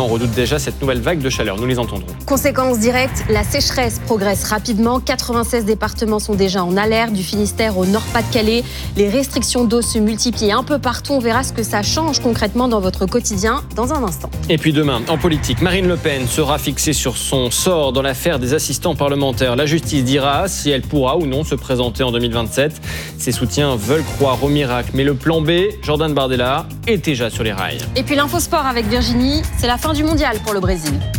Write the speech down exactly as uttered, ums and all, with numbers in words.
redoutent déjà cette nouvelle vague de chaleur. Nous les entendrons. Conséquence directe, la sécheresse progresse rapidement. quatre-vingt-seize départements sont déjà en alerte, du Finistère au Nord-Pas-de-Calais. Les restrictions d'eau se multiplient un peu partout. On verra ce que ça change concrètement dans votre quotidien dans un instant. Et puis demain, en politique, Marine Le Pen sera fixée sur son sort dans l'affaire des assistants parlementaires. La justice dira si elle pourra ou non se présenter en deux mille vingt-sept. Ses soutiens veulent croire au miracle. Mais le plan B, Jordan Bardella, est déjà sur les rails. Et puis l'infosport avec Virginie, c'est la fin du mondial pour le Brésil.